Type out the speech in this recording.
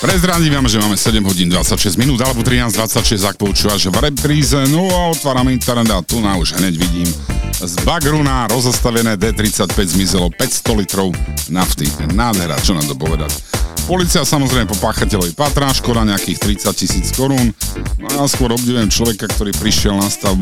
Prezradím vám, že máme 7 hodín 26 minút alebo 13.26, ak počúvaš v repríze. No a otváram internet a tu na už hneď vidím z bagru na rozostavené D35 zmizelo 500 litrov nafty. Nádhera, čo nám to povedať. Polícia samozrejme po páchateľovi patrá, škoda nejakých 30 000 korún. No ja skôr obdivujem človeka, ktorý prišiel na stavbu